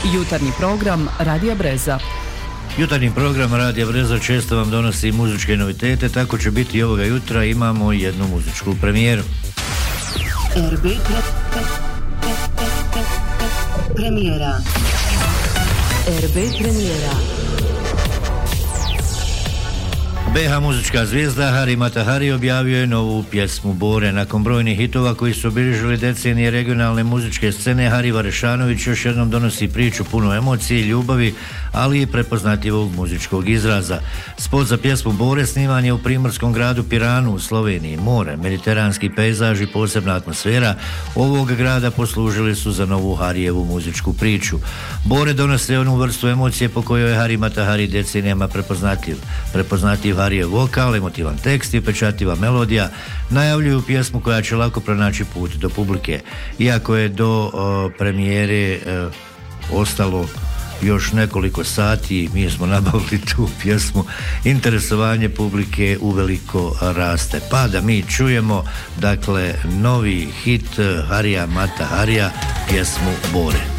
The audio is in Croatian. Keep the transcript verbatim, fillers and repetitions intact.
Jutarnji program Radija Breza. Jutarnji program Radija Breza često vam donosi muzičke novitete, tako će biti i ovoga jutra. Imamo jednu muzičku premijeru. R B pre, pre, pre, pre, pre, premijera. R B premijera. B H muzička zvijezda Hari Mata Hari objavio je novu pjesmu Bore. Nakon brojnih hitova koji su obilježili decenije regionalne muzičke scene, Hari Varešanović još jednom donosi priču punu emocije i ljubavi, ali i prepoznatljivog muzičkog izraza. Spot za pjesmu Bore sniman je u primorskom gradu Piranu u Sloveniji. More, mediteranski pejzaž i posebna atmosfera ovog grada poslužili su za novu Harijevu muzičku priču. Bore donose onu vrstu emocije po kojoj je Hari Mata Hari decenijama prepoznatljiv. Prepoznatljiv Harijev vokal, emotivan tekst i pečativa melodija najavljuju pjesmu koja će lako pronaći put do publike. Iako je do o, premijere o, ostalo još nekoliko sati, mi smo nabavili tu pjesmu, interesovanje publike uveliko raste. Pa da mi čujemo, dakle, novi hit Harija Mata Harija, pjesmu Bore.